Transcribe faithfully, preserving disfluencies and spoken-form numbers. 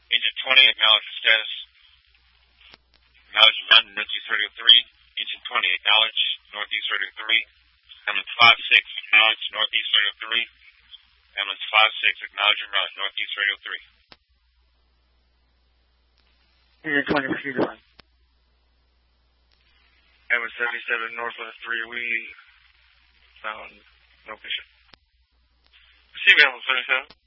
Engine twenty, acknowledge the status. Acknowledge your run, Northeast Radio three. Engine twenty, acknowledge Northeast Radio three. Ambulance five six, acknowledge Northeast Radio three. Ambulance five six, acknowledge your run, Northeast Radio three. Engine twenty, proceed to run. Ambulance seventy-seven, Northwest three, we found no patient. Receive ambulance seventy-seven.